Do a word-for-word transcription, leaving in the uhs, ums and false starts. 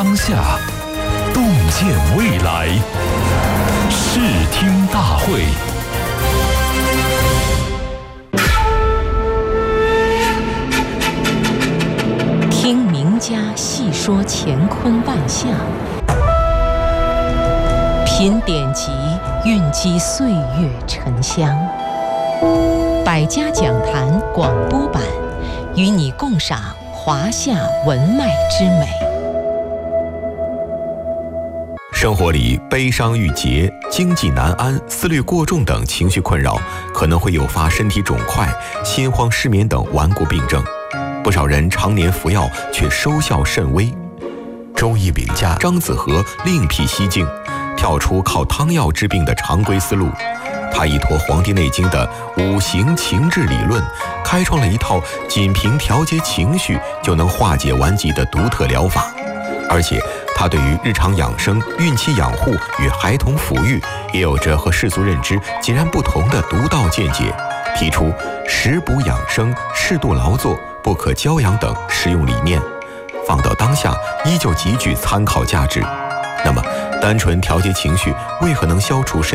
当下，洞见未来。视听大会。 听名家细说乾坤万象，品典籍蕴积岁月沉香。百家讲坛广播版，与你共赏华夏文脉之美。 生活里悲伤郁结、经济难安、思虑过重等情绪困扰，可能会诱发身体肿块、心慌失眠等顽固病症。不少人常年服药却收效甚微。中医名家张子和另辟蹊径，跳出靠汤药治病的常规思路。他依托《黄帝内经》的五行情志理论，开创了一套仅凭调节情绪就能化解顽疾的独特疗法。而且他对于日常养生、孕期养护与孩童抚育也有着和世俗认知截然不同的独到见解，提出食补养生、适度劳作、不可骄阳等实用理念，放到当下依旧极具参考价值。那么单纯调节情绪为何能消除身